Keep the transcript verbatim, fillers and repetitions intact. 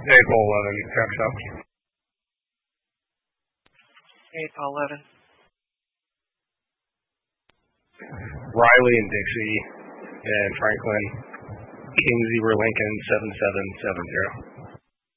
April eleven, checks up. April eleven. Riley and Dixie and Franklin, King Zebra Lincoln seven seven seven zero.